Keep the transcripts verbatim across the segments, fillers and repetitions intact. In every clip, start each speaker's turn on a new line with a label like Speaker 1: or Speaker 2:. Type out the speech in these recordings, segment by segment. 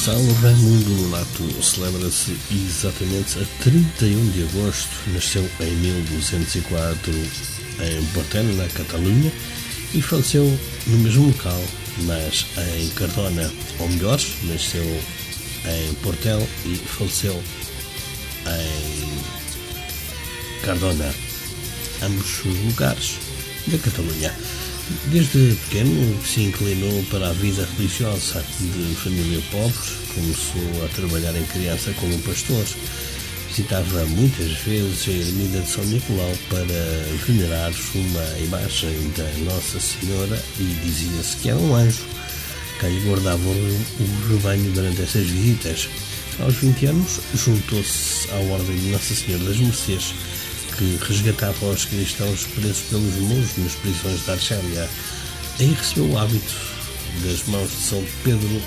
Speaker 1: Gonçalo Raimundo Nonato celebra-se exatamente a trinta e um de agosto. Nasceu em mil duzentos e quatro em Portel, na Catalunha, e faleceu no mesmo local, mas em Cardona. Ou melhor, nasceu em Portel e faleceu em Cardona, ambos os lugares da Catalunha. Desde pequeno se inclinou para a vida religiosa. De família pobre, começou a trabalhar em criança como pastor. Visitava muitas vezes a ermida de São Nicolau para venerar uma imagem da Nossa Senhora e dizia-se que era um anjo que lhe guardava o rebanho durante essas visitas. Aos vinte anos, juntou-se à Ordem de Nossa Senhora das Mercês, que resgatava os cristãos presos pelos muros nas prisões da Argélia. Aí recebeu o hábito das mãos de São Pedro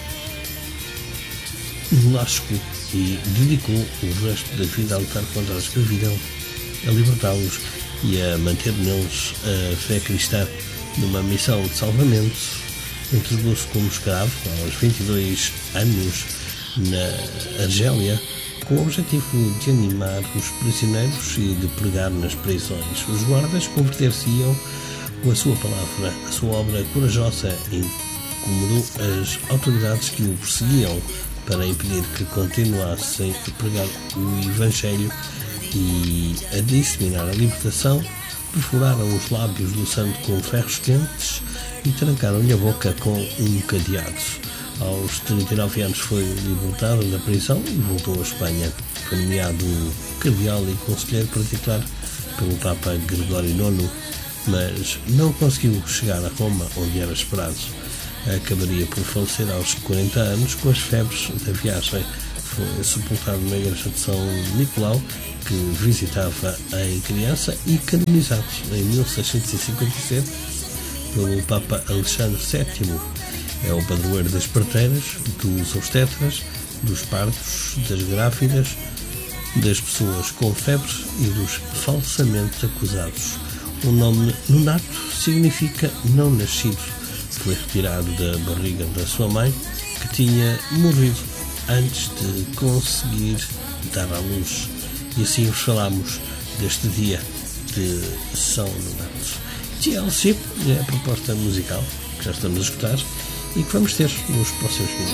Speaker 1: Nolasco e dedicou o resto da vida a lutar contra a escravidão, a libertá-los e a manter neles a fé cristã. Numa missão de salvamento, entregou-se como escravo aos vinte e dois anos na Argélia, com o objetivo de animar os prisioneiros e de pregar nas prisões. Os guardas converter-se-iam com a sua palavra. A sua obra corajosa incomodou as autoridades que o perseguiam para impedir que continuassem a pregar o Evangelho e a disseminar a libertação. Perfuraram os lábios do santo com ferros quentes e trancaram-lhe a boca com um cadeado. Aos trinta e nove anos foi libertado da prisão e voltou à Espanha. Foi nomeado cardeal e conselheiro particular pelo Papa Gregório nono, mas não conseguiu chegar a Roma, onde era esperado. Acabaria por falecer aos quarenta anos com as febres da viagem. Foi sepultado na igreja de São Nicolau, que visitava em criança, e canonizado em mil seiscentos e cinquenta e sete pelo Papa Alexandre sétimo. É o padroeiro das parteiras, dos obstetras, dos partos, das grávidas, das pessoas com febre e dos falsamente acusados. O nome Nonato significa não nascido. Foi retirado da barriga da sua mãe, que tinha morrido antes de conseguir dar à luz. E assim vos falamos deste dia de São Nonato. T L C é a proposta musical que já estamos a escutar e que vamos ter nos próximos minutos.